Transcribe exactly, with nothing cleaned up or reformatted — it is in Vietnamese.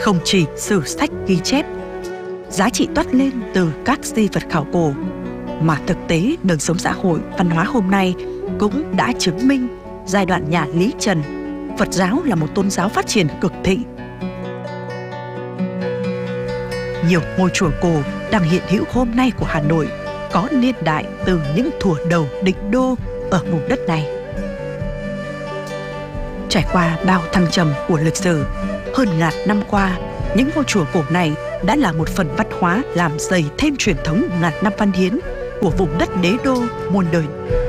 Không chỉ sử sách ghi chép, giá trị toát lên từ các di vật khảo cổ, mà thực tế đời sống xã hội, văn hóa hôm nay cũng đã chứng minh giai đoạn nhà Lý Trần, Phật giáo là một tôn giáo phát triển cực thịnh. Nhiều ngôi chùa cổ đang hiện hữu hôm nay của Hà Nội có niên đại từ những thuở đầu định đô ở vùng đất này. Trải qua bao thăng trầm của lịch sử, hơn ngàn năm qua, những ngôi chùa cổ này đã là một phần văn hóa làm dày thêm truyền thống ngàn năm văn hiến của vùng đất đế đô muôn đời.